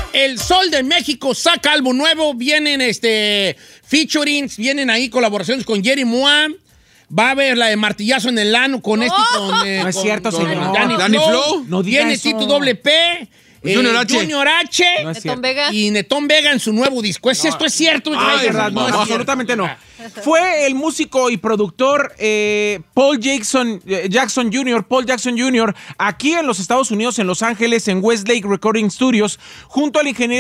El Sol de México saca álbum nuevo. Vienen featurings, vienen ahí colaboraciones con Jerry Moa. Va a haber la de Martillazo en el Ano con No es cierto, señor. Danny Flow. No diga Viene eso. Tito Doble P. Junior H. Junior H. No es Netón cierto. Vega. Y Netón Vega en su nuevo disco. Esto es cierto. No, es verdad, no, absolutamente no. Fue el músico y productor Paul Jackson Jr., aquí en los Estados Unidos, en Los Ángeles, en Westlake Recording Studios, junto al ingeniero